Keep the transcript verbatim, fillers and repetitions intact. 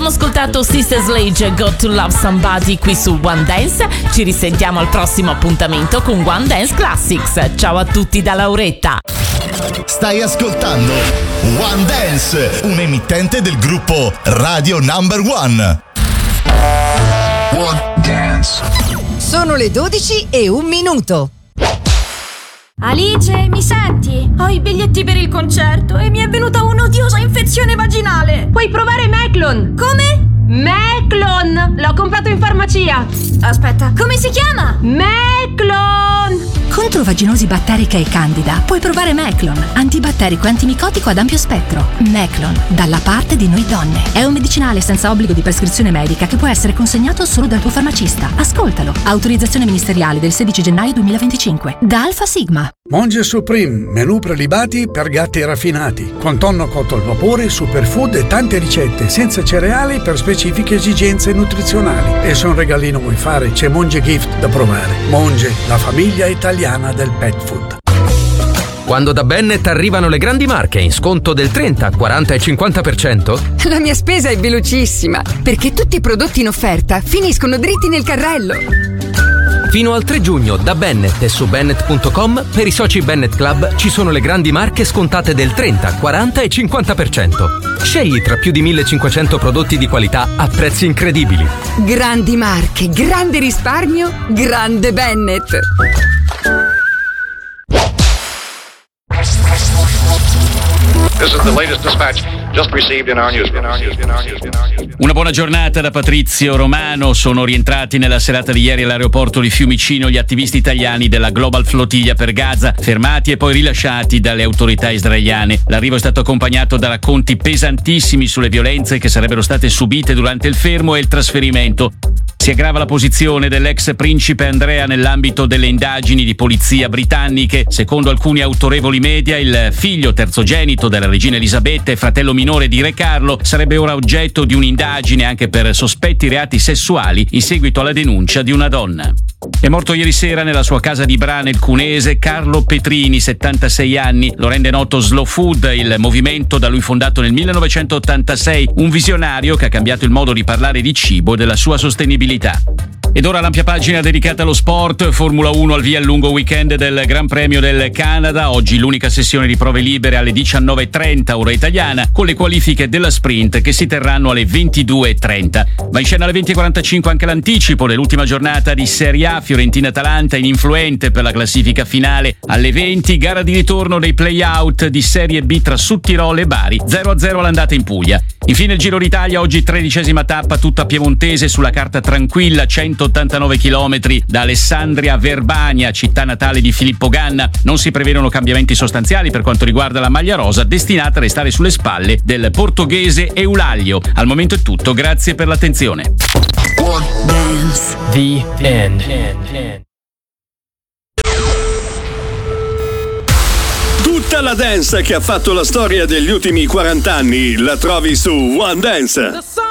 Abbiamo ascoltato Sister Sledge, Got to Love Somebody qui su One Dance. Ci risentiamo al prossimo appuntamento con One Dance Classics. Ciao a tutti da Lauretta. Stai ascoltando One Dance, un emittente del gruppo Radio Number One. One Dance. Sono le dodici e un minuto. Alice, mi senti? Ho i biglietti per il concerto e mi è venuta un'odiosa infezione vaginale. Puoi provare Meclon. Come? Meclon! L'ho comprato in farmacia. Aspetta, come si chiama? Meclon! Contro vaginosi batterica e candida puoi provare Meclon, antibatterico e antimicotico ad ampio spettro. Meclon, dalla parte di noi donne. È un medicinale senza obbligo di prescrizione medica che può essere consegnato solo dal tuo farmacista. Ascoltalo. Autorizzazione ministeriale del sedici gennaio duemilaventicinque. Da Alfa Sigma. Monge Supreme, menù prelibati per gatti raffinati, con tonno cotto al vapore, superfood e tante ricette, senza cereali per specifiche esigenze nutrizionali. E se un regalino vuoi fare, c'è Monge Gift da provare. Monge, la famiglia italiana del pet food. Quando da Bennett arrivano le grandi marche in sconto del trenta, quaranta e cinquanta per cento? La mia spesa è velocissima, perché tutti i prodotti in offerta finiscono dritti nel carrello. Fino al tre giugno da Bennett e su Bennett punto com per i soci Bennett Club ci sono le grandi marche scontate del trenta, quaranta e cinquanta per cento. Scegli tra più di millecinquecento prodotti di qualità a prezzi incredibili. Grandi marche, grande risparmio, grande Bennett. This is the latest dispatch just received in our newsroom. Una buona giornata da Patrizio Romano. Sono rientrati nella serata di ieri all'aeroporto di Fiumicino gli attivisti italiani della Global Flotilla per Gaza, fermati e poi rilasciati dalle autorità israeliane. L'arrivo è stato accompagnato da racconti pesantissimi sulle violenze che sarebbero state subite durante il fermo e il trasferimento. Si aggrava la posizione dell'ex principe Andrea nell'ambito delle indagini di polizia britanniche. Secondo alcuni autorevoli media, il figlio terzogenito della regina Elisabetta e fratello minore di Re Carlo sarebbe ora oggetto di un'indagine anche per sospetti reati sessuali in seguito alla denuncia di una donna. È morto ieri sera nella sua casa di Bra nel Cunese Carlo Petrini, settantasei anni. Lo rende noto Slow Food, il movimento da lui fondato nel millenovecentottantasei, un visionario che ha cambiato il modo di parlare di cibo e della sua sostenibilità. Ed ora l'ampia pagina dedicata allo sport. Formula uno al via il lungo weekend del Gran Premio del Canada. Oggi l'unica sessione di prove libere alle diciannove e trenta ora italiana, con le qualifiche della sprint che si terranno alle ventidue e trenta. Va in scena alle venti e quarantacinque anche l'anticipo dell'ultima giornata di Serie A. Fiorentina-Atalanta ininfluente per la classifica finale. Alle venti gara di ritorno dei play-out di Serie B tra Sudtirolo e Bari. zero a zero all'andata in Puglia. Infine il Giro d'Italia, oggi tredicesima tappa tutta piemontese sulla carta tranquilla, centottantanove chilometri da Alessandria a Verbania, città natale di Filippo Ganna. Non si prevedono cambiamenti sostanziali per quanto riguarda la maglia rosa, destinata a restare sulle spalle del portoghese Eulaglio. Al momento è tutto, grazie per l'attenzione. Dance. The end. Tutta la dance che ha fatto la storia degli ultimi quaranta anni la trovi su One Dance.